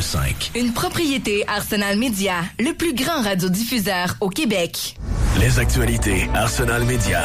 101.5. Une propriété Arsenal Media, le plus grand radiodiffuseur au Québec. Les actualités Arsenal Media.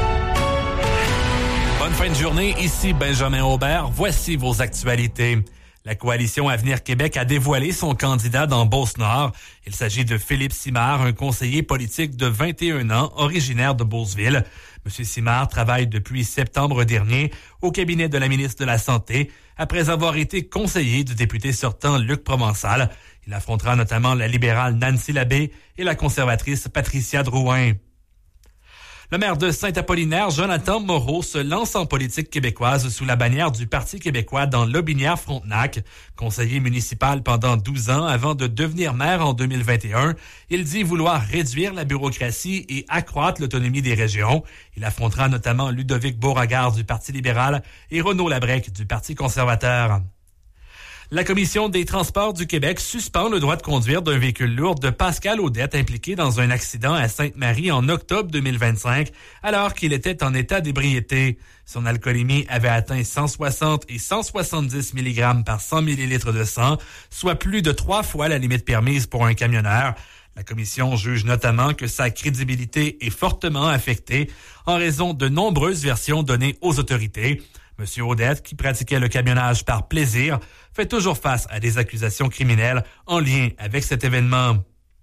Bonne fin de journée, ici Benjamin Aubert. Voici vos actualités. La coalition Avenir Québec a dévoilé son candidat dans Beauce-Nord. Il s'agit de Philippe Simard, un conseiller politique de 21 ans, originaire de Beauceville. M. Simard travaille depuis septembre dernier au cabinet de la ministre de la Santé, après avoir été conseiller du député sortant Luc Provençal. Il affrontera notamment la libérale Nancy Labbé et la conservatrice Patricia Drouin. Le maire de Saint-Apollinaire, Jonathan Moreau, se lance en politique québécoise sous la bannière du Parti québécois dans Lobinière-Frontenac. Conseiller municipal pendant 12 ans avant de devenir maire en 2021, il dit vouloir réduire la bureaucratie et accroître l'autonomie des régions. Il affrontera notamment Ludovic Beauregard du Parti libéral et Renaud Labrec du Parti conservateur. La Commission des transports du Québec suspend le droit de conduire d'un véhicule lourd de Pascal Audette impliqué dans un accident à Sainte-Marie en octobre 2025, alors qu'il était en état d'ébriété. Son alcoolémie avait atteint 160 et 170 mg par 100 ml de sang, soit plus de 3 fois la limite permise pour un camionneur. La commission juge notamment que sa crédibilité est fortement affectée en raison de nombreuses versions données aux autorités. M. Audette, qui pratiquait le camionnage par plaisir, fait toujours face à des accusations criminelles en lien avec cet événement.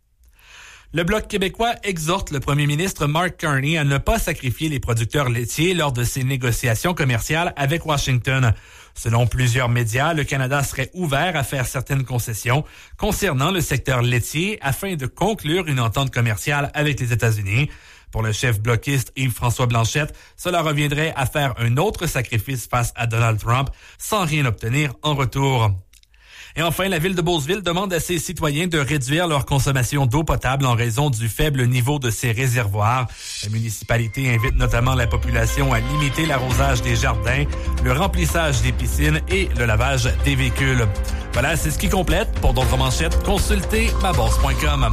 Le Bloc québécois exhorte le premier ministre Mark Carney à ne pas sacrifier les producteurs laitiers lors de ses négociations commerciales avec Washington. Selon plusieurs médias, le Canada serait ouvert à faire certaines concessions concernant le secteur laitier afin de conclure une entente commerciale avec les États-Unis. Pour le chef bloquiste Yves-François Blanchette, cela reviendrait à faire un autre sacrifice face à Donald Trump sans rien obtenir en retour. Et enfin, la ville de Beauceville demande à ses citoyens de réduire leur consommation d'eau potable en raison du faible niveau de ses réservoirs. La municipalité invite notamment la population à limiter l'arrosage des jardins, le remplissage des piscines et le lavage des véhicules. Voilà, c'est ce qui complète. Pour d'autres manchettes, consultez mabosse.com.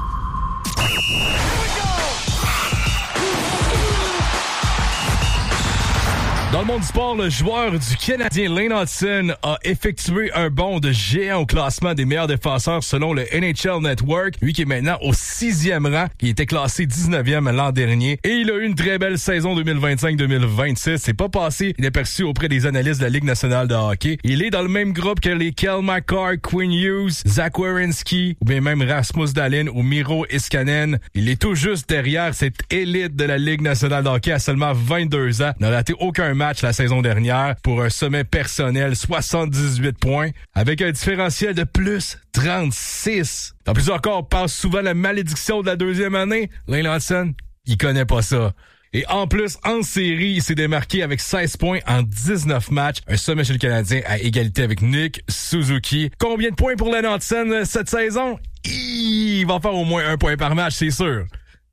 Dans le monde du sport, le joueur du Canadien Lane Hutson a effectué un bond de géant au classement des meilleurs défenseurs selon le NHL Network. Lui qui est maintenant au 6e rang, qui était classé 19e l'an dernier. Et il a eu une très belle saison 2025-2026. C'est pas passé inaperçu auprès des analystes de la Ligue nationale de hockey. Il est dans le même groupe que les Kel McCarr, Quinn Hughes, Zach Werenski, ou bien même Rasmus Dahlin ou Miro Iskanen. Il est tout juste derrière cette élite de la Ligue nationale de hockey à seulement 22 ans. Il n'a raté aucun match la saison dernière pour un sommet personnel 78 points avec un différentiel de plus 36. En plus encore, passe souvent la malédiction de la deuxième année. Lane Hutson, il connaît pas ça. Et en plus, en série, il s'est démarqué avec 16 points en 19 matchs. Un sommet chez le Canadien à égalité avec Nick Suzuki. Combien de points pour Lane Hutson cette saison? Il va faire au moins 1 point par match, c'est sûr.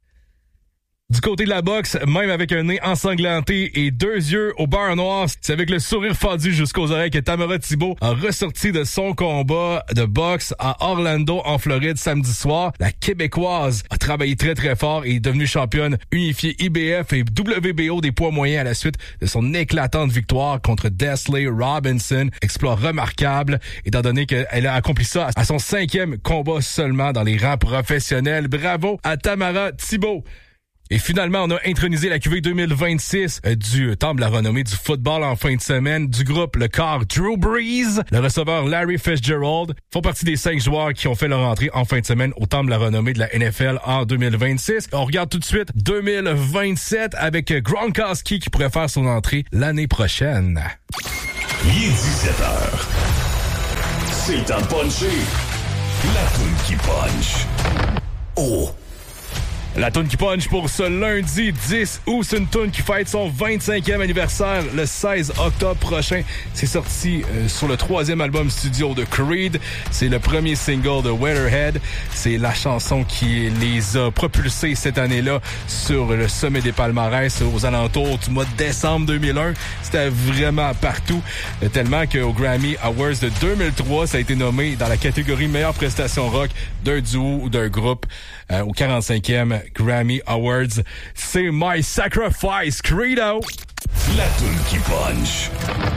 Du côté de la boxe, même avec un nez ensanglanté et 2 yeux au beurre noir, c'est avec le sourire fendu jusqu'aux oreilles que Tamara Thibault a ressorti de son combat de boxe à Orlando, en Floride, samedi soir. La Québécoise a travaillé très très fort et est devenue championne unifiée IBF et WBO des poids moyens à la suite de son éclatante victoire contre Desley Robinson. Exploit remarquable, étant donné qu'elle a accompli ça à son 5e combat seulement dans les rangs professionnels. Bravo à Tamara Thibault! Et finalement, on a intronisé la cuvée 2026 du temple de la renommée du football en fin de semaine du groupe le corps Drew Brees, le receveur Larry Fitzgerald font partie des 5 joueurs qui ont fait leur entrée en fin de semaine au temple de la renommée de la NFL en 2026. On regarde tout de suite 2027 avec Gronkowski qui pourrait faire son entrée l'année prochaine. Il est 17h. C'est temps de puncher. La toune qui punch. Oh! La toune qui punch pour ce lundi 10 août, c'est une toune qui fête son 25e anniversaire le 16 octobre prochain. C'est sorti sur le 3e album studio de Creed. C'est le premier single de Weatherhead. C'est la chanson qui les a propulsés cette année-là sur le sommet des palmarès aux alentours du mois de décembre 2001. C'était vraiment partout, tellement qu'au Grammy Awards de 2003, ça a été nommé dans la catégorie meilleure prestation rock d'un duo ou d'un groupe au 45e Grammy Awards. C'est My Sacrifice, Credo! La toune qui punch.